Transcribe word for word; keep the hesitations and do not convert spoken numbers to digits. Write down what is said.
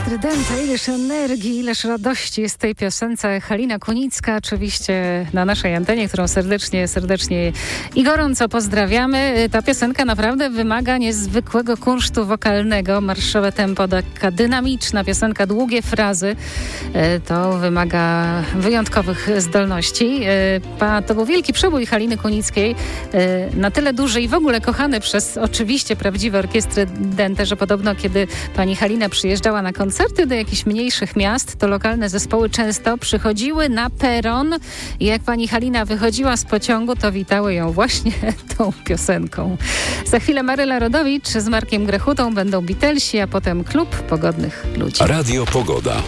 Orkiestry Dente, ileż energii, ileż radości jest w tej piosence. Halina Kunicka oczywiście na naszej antenie, którą serdecznie, serdecznie i gorąco pozdrawiamy. Ta piosenka naprawdę wymaga niezwykłego kunsztu wokalnego. Marszowe tempo, taka dynamiczna piosenka, długie frazy. To wymaga wyjątkowych zdolności. To był wielki przebój Haliny Kunickiej. Na tyle duży i w ogóle kochany przez oczywiście prawdziwe orkiestry Dente, że podobno kiedy pani Halina przyjeżdżała na koncerty do jakichś mniejszych miast, to lokalne zespoły często przychodziły na peron i jak pani Halina wychodziła z pociągu, to witały ją właśnie tą piosenką. Za chwilę Maryla Rodowicz z Markiem Grechutą, będą Beatlesi, a potem Klub Pogodnych Ludzi. Radio Pogoda.